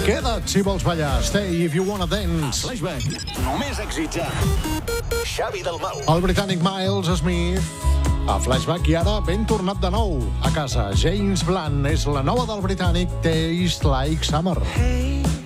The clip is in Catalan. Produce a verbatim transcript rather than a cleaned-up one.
Queda't si vols ballar. Stay if you wanna dance. Flashback. Només èxits a Xavi Dalmau. El britànic Miles Smith a Flashback i ara ben tornat de nou a casa. James Blunt és la nova del britànic Taste Like Summer. Hey